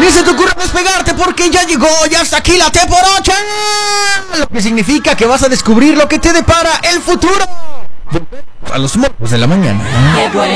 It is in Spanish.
Ni se te ocurra despegarte porque ya llegó, ya está aquí la T por 8. Lo que significa que vas a descubrir lo que te depara el futuro. A los morros de la mañana.